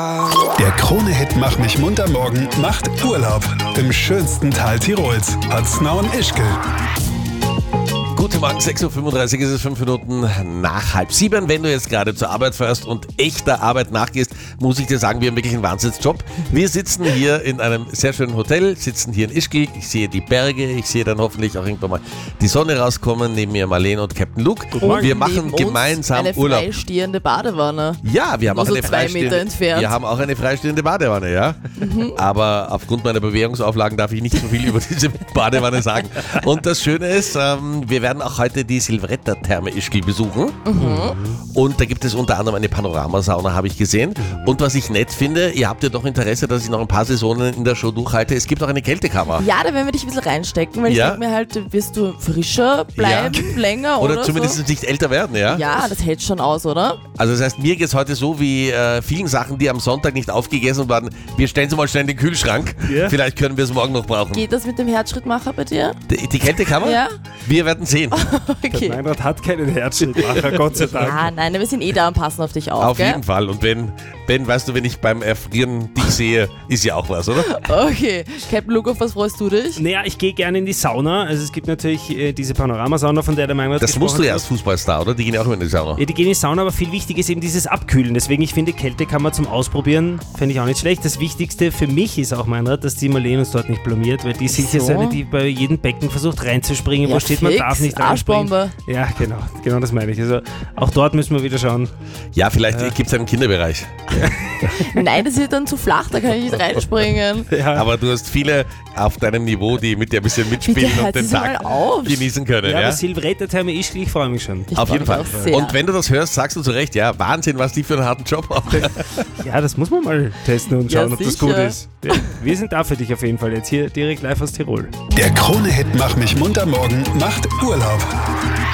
Der Krone-Hit Mach mich munter morgen macht Urlaub im schönsten Tal Tirols, Paznau und Ischgl. Guten Morgen, 6.35 Uhr ist es 5 Minuten nach 6:30. Wenn du jetzt gerade zur Arbeit fährst und echter Arbeit nachgehst, muss ich dir sagen, wir haben wirklich einen Wahnsinnsjob. Wir sitzen hier in einem sehr schönen Hotel, sitzen hier in Ischgl. Ich sehe die Berge, ich sehe dann hoffentlich auch irgendwann mal die Sonne rauskommen. Neben mir Marlene und Captain Luke. Wir machen gemeinsam eine Urlaub. Eine freistehende Badewanne. Ja, wir haben Nur auch so eine 2 Meter entfernt. Wir haben auch eine freistehende Badewanne, ja. Aber aufgrund meiner Bewährungsauflagen darf ich nicht so viel über diese Badewanne sagen. Und das Schöne ist, wir werden auch heute die Silvretta-Therme Ischgl besuchen. Und da gibt es unter anderem eine Panoramasauna, habe ich gesehen. Und was ich nett finde, ihr habt ja doch Interesse, dass ich noch ein paar Saisonen in der Show durchhalte. Es gibt auch eine Kältekammer. Ja, da werden wir dich ein bisschen reinstecken, weil ich denke mir halt, wirst du frischer bleiben, länger oder zumindest so? nicht älter werden, ja? Ja, das hält schon aus, oder? Also das heißt, mir geht es heute so wie vielen Sachen, die am Sonntag nicht aufgegessen werden. Wir stellen sie mal schnell in den Kühlschrank. Yeah. Vielleicht können wir es morgen noch brauchen. Geht das mit dem Herzschrittmacher bei dir? Die Kältekammer? Ja. Wir werden sehen. Okay. Der Meinrad hat keinen Herzschrittmacher, Gott sei Dank. Ja, nein, wir sind da und passen auf dich auf. Auf gell? jeden Fall. Und Ben, weißt du, wenn ich beim Erfrieren dich sehe, ist ja auch was, oder? Okay. Captain Luke, auf was freust du dich? Naja, ich gehe gerne in die Sauna. Also es gibt natürlich diese Panoramasauna, von der der Meinrad Das musst du ja hat. als Fußballstar, oder? Die gehen ja auch immer in die Sauna. Ja, die gehen in die Sauna, aber viel wichtiger ist eben dieses Abkühlen. Deswegen, ich finde, Kältekammer zum Ausprobieren fände ich auch nicht schlecht. Das Wichtigste für mich ist auch, Meinrad, dass die Marlene uns dort nicht blamiert, weil die ist sicher so eine, die bei jedem Becken versucht reinzuspringen, Ja, wo steht, man fix. darf nicht reinspringen. Arschbombe. Ja, genau das meine ich. Also auch dort müssen wir wieder schauen. Ja, vielleicht gibt es einen Kinderbereich. Nein, das ist dann zu flach, da kann ich nicht reinspringen. Ja. Aber du hast viele auf deinem Niveau, die mit dir ein bisschen mitspielen Bitte und hört den sie mal Tag auf. genießen können. Ja, Ja? aber Silvretta-Therme Ischgl, ich freue mich schon. Ich Auf freu jeden mich Fall. auch sehr. Und wenn du das hörst, sagst du zu Recht, ja, Wahnsinn, was die für einen harten Job haben. Ja, das muss man mal testen und Ja, schauen, ob das sicher. gut ist. Ja, wir sind da für dich auf jeden Fall jetzt hier direkt live aus Tirol. Der Krone-Hit Mach mich munter morgen macht Urlaub.